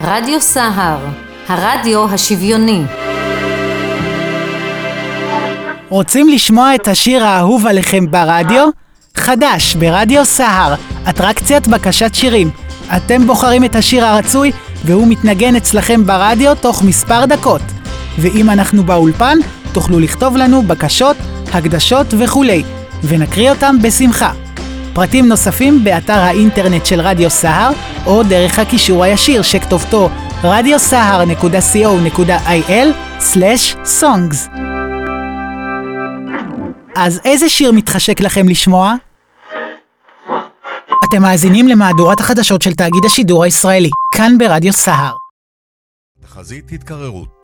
רדיו סהר, הרדיו השוויוני. רוצים לשמוע את השיר האהוב עליכם ברדיו? חדש ברדיו סהר, אטרקציית בקשת שירים. אתם בוחרים את השיר הרצוי והוא מתנגן אצלכם ברדיו תוך מספר דקות. ואם אנחנו באולפן, תוכלו לכתוב לנו בקשות, הקדשות וכולי, ונקריא אותם בשמחה. פרטים נוספים באתר האינטרנט של רדיו סהר, או דרך הקישור הישיר שכתובתו radiosahar.co.il/songs. אז איזה שיר מתחשק לכם לשמוע? אתם מאזינים למהדורת החדשות של תאגיד השידור הישראלי, כאן ברדיו סהר. תחזית התקררות.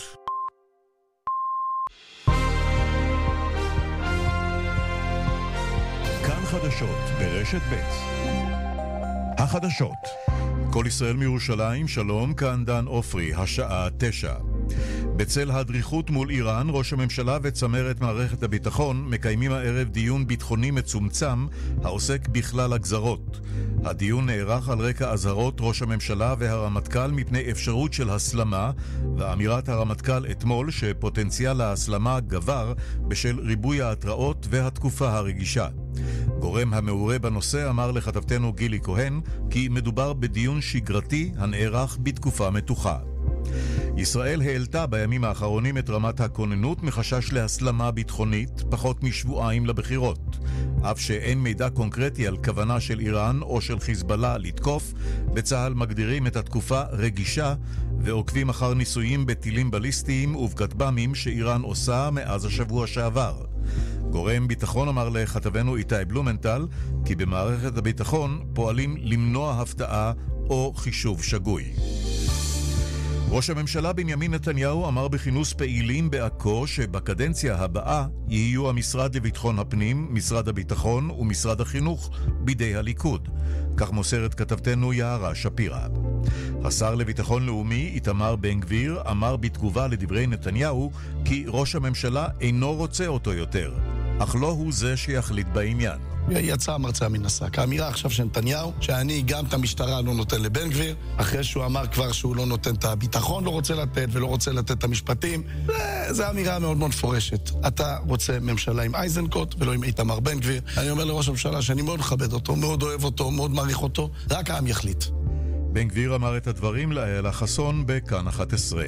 כאן חדשות ברשת ב'. החדשות. כל ישראל מירושלים, שלום, כאן דן אופרי, השעה 9. בצל הדריכות מול איראן, ראש הממשלה וצמרת מערכת הביטחון מקיימים הערב דיון ביטחוני מצומצם העוסק בכלל הגזרות. הדיון נערך על רקע אזהרות ראש הממשלה והרמטכ"ל מפני אפשרות של הסלמה, ואמירת הרמטכ"ל אתמול שפוטנציאל ההסלמה גבר בשל ריבוי ההתראות והתקופה הרגישה. גורם המעורה בנושא אמר לכתבתנו גילי כהן כי מדובר בדיון שגרתי הנערך בתקופה מתוחה. ישראל העלתה בימים האחרונים את רמת הכוננות מחשש להסלמה ביטחונית פחות משבועיים לבחירות. אף שאין מידע קונקרטי על כוונה של איראן או של חיזבאללה לתקוף, בצה"ל מגדירים את התקופה רגישה ועוקבים אחר ניסויים בטילים בליסטיים ובכטב"מים שאיראן עושה מאז השבוע שעבר. גורם ביטחון אמר לכתבנו איתי בלומנטל כי במערכת הביטחון פועלים למנוע הפתעה או חישוב שגוי. ראש הממשלה בנימין נתניהו אמר בכינוס פעילים בעכו שבקדנציה הבאה יהיו המשרד לביטחון הפנים, משרד הביטחון ומשרד החינוך בידי הליכוד. כך מוסרת כתבתנו יערה שפירא. השר לביטחון לאומי איתמר בן גביר אמר בתגובה לדברי נתניהו כי ראש הממשלה אינו רוצה אותו יותר, אך לא הוא זה שיחליט בעניין. יצא המרצע מן השק. האמירה עכשיו של נתניהו, שאני גם את המשטרה לא נותן לבן גביר, אחרי שהוא אמר כבר שהוא לא נותן את הביטחון, לא רוצה לתת ולא רוצה לתת את המשפטים, זו אמירה מאוד מאוד מפורשת. אתה רוצה ממשלה עם אייזנקוט ולא עם איתמר בן גביר. אני אומר לראש הממשלה שאני מאוד מכבד אותו, מאוד אוהב אותו, מאוד מעריך אותו, רק העם יחליט. בן גביר אמר את הדברים לאיילה חסון בכאן 11.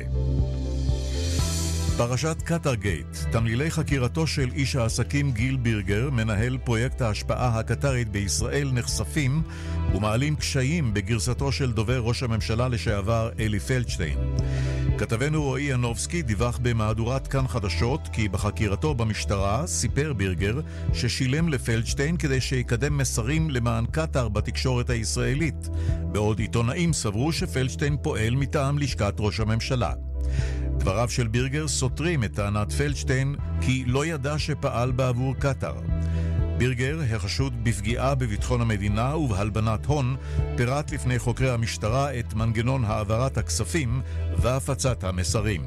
פרשת קטרגייט, תמלילי חקירתו של איש העסקים גיל בירגר, מנהל פרויקט ההשפעה הקטרית בישראל, נחשפים ומעלים קשיים בגרסתו של דובר ראש הממשלה לשעבר אלי פלדשטיין. כתבנו רועי ינובסקי דיווח במהדורת כאן חדשות כי בחקירתו במשטרה סיפר בירגר ששילם לפלדשטיין כדי שיקדם מסרים למען קטר בתקשורת הישראלית, בעוד עיתונאים סברו שפלדשטיין פועל מטעם לשכת ראש הממשלה. דבריו של בירגר סותרים את טענת פלדשטיין כי לא ידע שפעל בעבור קטר. בירגר, החשוד בפגיעה בביטחון המדינה ובהלבנת הון, פירט לפני חוקרי המשטרה את מנגנון העברת הכספים והפצת המסרים.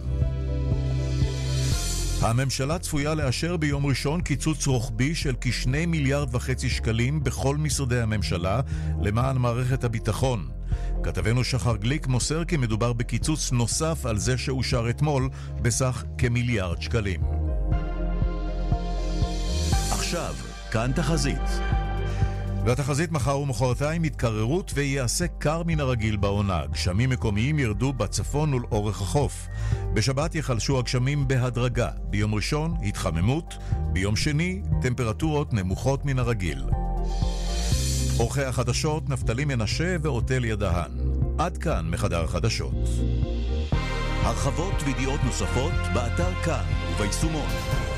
הממשלה צפויה לאשר ביום ראשון קיצוץ רוחבי של כ2.5 מיליארד שקלים בכל משרדי הממשלה למען מערכת הביטחון. כתבנו שחר גליק מוסר כי מדובר בקיצוץ נוסף על זה שאושר אתמול בסך כמיליארד שקלים. עכשיו, כאן תחזית. והתחזית מחר ומחרתיים התקררות ויעשה קר מן הרגיל בעונה. גשמים מקומיים ירדו בצפון ולאורך החוף. בשבת יחלשו הגשמים בהדרגה. ביום ראשון התחממות, ביום שני טמפרטורות נמוכות מן הרגיל. עורכי החדשות נפתלי מנשה ואוטליה דהן. עד כאן מחדר החדשות. הרחבות וידיעות נוספות באתר כאן וביישומון.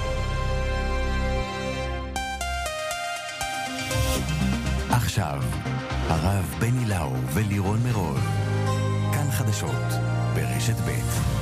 עכשיו, הרב בני לאו ולירון מרוז. כאן חדשות ברשת ב'.